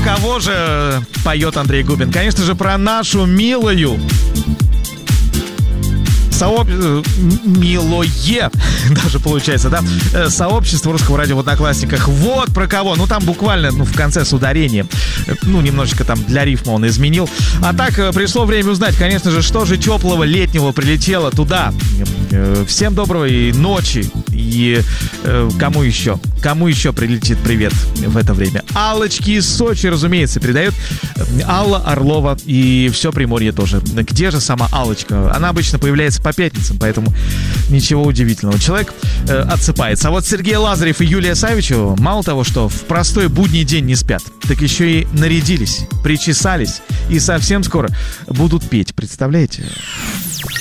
кого же поет Андрей Губин? Конечно же, про нашу милую милое, даже получается, да, сообщество русского радио в Одноклассниках. Вот про кого. Ну, там буквально, в конце с ударением. Немножечко там для рифма он изменил. А так, пришло время узнать, конечно же, что же теплого летнего прилетело туда. Всем доброй ночи. И кому еще? Кому еще прилетит привет в это время? Аллочки из Сочи, разумеется, передает Алла Орлова и все Приморье тоже. Где же сама Аллочка? Она обычно появляется по пятницам, поэтому ничего удивительного. Человек отсыпается. А вот Сергей Лазарев и Юлия Савичева мало того, что в простой будний день не спят, так еще и нарядились, причесались и совсем скоро будут петь. Представляете?